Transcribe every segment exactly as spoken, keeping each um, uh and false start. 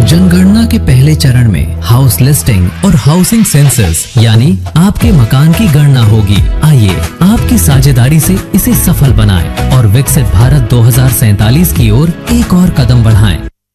जनगणना के पहले चरण में हाउस लिस्टिंग और हाउसिंग सेंसस यानी आपके मकान की गणना होगी। आइए आपकी साझेदारी से इसे सफल बनाएं और विकसित भारत दो हज़ार सैंतालीस की ओर एक और कदम बढ़ाएं।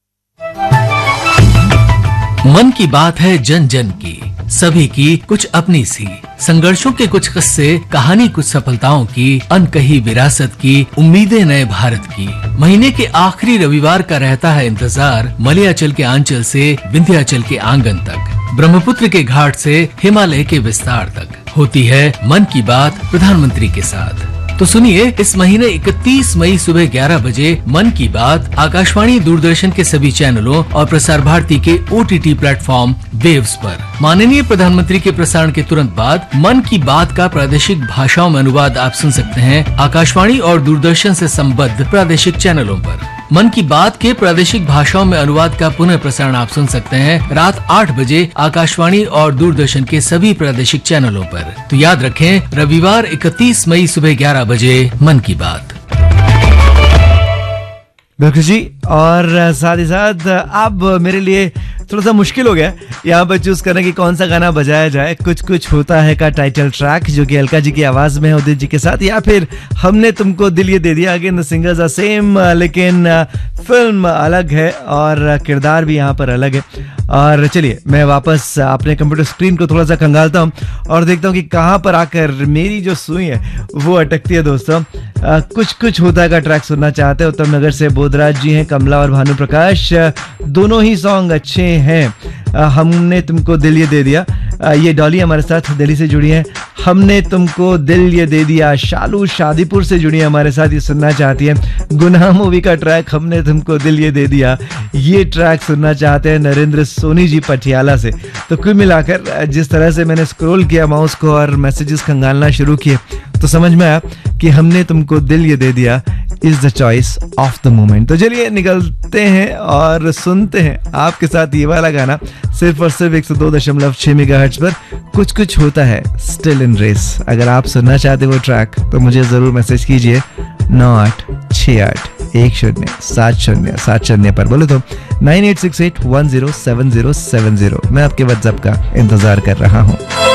मन की बात है जन जन की, सभी की कुछ अपनी सी, संघर्षों के कुछ किस्से, कहानी कुछ सफलताओं की, अनकही विरासत की, उम्मीदें नए भारत की। महीने के आखिरी रविवार का रहता है इंतजार, मलयाचल के आंचल से विंध्याचल के आंगन तक, ब्रह्मपुत्र के घाट से हिमालय के विस्तार तक होती है मन की बात प्रधानमंत्री के साथ। तो सुनिए, इस महीने इकतीस मई सुबह ग्यारह बजे मन की बात आकाशवाणी दूरदर्शन के सभी चैनलों और प्रसार भारती के ओटीटी प्लेटफॉर्म वेव्स पर। माननीय प्रधानमंत्री के प्रसारण के तुरंत बाद मन की बात का प्रादेशिक भाषाओं में अनुवाद आप सुन सकते हैं आकाशवाणी और दूरदर्शन से संबद्ध प्रादेशिक चैनलों पर। मन की बात के प्रादेशिक भाषाओं में अनुवाद का पुनः प्रसारण आप सुन सकते हैं रात आठ बजे आकाशवाणी और दूरदर्शन के सभी प्रादेशिक चैनलों पर। तो याद रखें, रविवार इकतीस मई सुबह ग्यारह बजे मन की बात। बिल्कुल जी, और साथ ही साथ अब मेरे लिए थोड़ा सा मुश्किल हो गया यहाँ पर चूज करना कि कौन सा गाना बजाया जाए। कुछ कुछ होता है का टाइटल ट्रैक जो कि अलका जी की आवाज में है उदित जी के साथ, या फिर हमने तुमको दिल ये दे दिया। Again the singers are same, लेकिन फिल्म अलग है और किरदार भी यहाँ पर अलग है। और चलिए मैं वापस अपने कंप्यूटर स्क्रीन को थोड़ा सा खंगालता हूँ और देखता हूँ कि कहाँ पर आकर मेरी जो सुई है वो अटकती है। दोस्तों, आ, कुछ कुछ होता है का ट्रैक सुनना चाहते हैं। उत्तम नगर से बोधराज जी हैं, कमला और भानु प्रकाश, दोनों ही सॉन्ग अच्छे हैं। आ, हमने तुमको दिल ये दे दिया, आ, ये डॉली हमारे साथ दिल्ली से जुड़ी है। हमने तुमको दिल ये दे दिया, शालू शादीपुर से जुड़ी है हमारे साथ, ये सुनना चाहती है। गुनाह मूवी का ट्रैक हमने तुमको दिल ये दे दिया, ये ट्रैक सुनना चाहते हैं नरेंद्र सोनी जी पटियाला से। तो कुल मिलाकर जिस तरह से मैंने स्क्रॉल किया माउस को और मैसेजेस खंगालना शुरू किए तो समझ में आया कि हमने तुमको दिल ये दे दिया is the choice of the moment. तो चलिए निकलते हैं और सुनते हैं आपके साथ ये वाला गाना सिर्फ और सिर्फ एक सौ दो दशमलव छह मेगाहर्ट्ज पर। कुछ कुछ होता है स्टिल इन रेस। अगर आप सुनना चाहते वो ट्रैक तो मुझे जरूर मैसेज कीजिए नौ आठ छः आठ एक शून्य सात शून्य सात शून्य पर, बोले तो nine eight six eight one zero seven zero seven zero. मैं आपके व्हाट्सएप का इंतजार कर रहा हूँ।